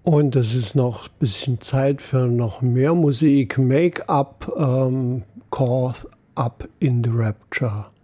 Und es ist noch ein bisschen Zeit für noch mehr Musik. Make Up, Caught Up in the Rapture.